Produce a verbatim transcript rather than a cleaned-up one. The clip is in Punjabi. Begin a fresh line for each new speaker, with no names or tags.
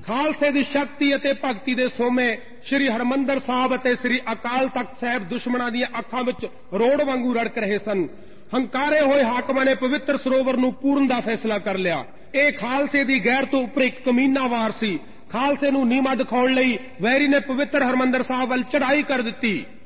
ਖਾਲਸੇ ਦੀ ਸ਼ਕਤੀ ਅਤੇ ਭਗਤੀ ਦੇ ਸੋਮੇ ਸ੍ਰੀ ਹਰਮੰਦਰ ਸਾਹਿਬ ਅਤੇ ਸ੍ਰੀ ਅਕਾਲ ਤਖਤ ਸਾਹਿਬ ਦੁਸ਼ਮਣਾਂ ਦੀਆਂ ਅੱਖਾਂ ਵਿੱਚ ਰੋੜ ਵਾਂਗੂ ਰੜਕ ਰਹੇ ਸਨ। ਹੰਕਾਰੇ ਹੋਏ ਹਾਕਮਾਂ ਨੇ ਪਵਿੱਤਰ ਸਰੋਵਰ ਨੂੰ ਪੂਰਨ ਦਾ ਫੈਸਲਾ ਕਰ ਲਿਆ। ਇਹ ਖਾਲਸੇ ਦੀ ਗੈਰ ਤੋਂ ਉੱਪਰ ਇੱਕ ਕਮੀਨਾ ਵਾਰ ਸੀ। ਖਾਲਸੇ ਨੂੰ ਨੀਵਾਂ ਦਿਖਾਉਣ ਲਈ ਵੈਰੀ ਨੇ ਪਵਿੱਤਰ ਹਰਮੰਦਰ ਸਾਹਿਬ ਵੱਲ ਚੜ੍ਹਾਈ ਕਰ ਦਿੱਤੀ।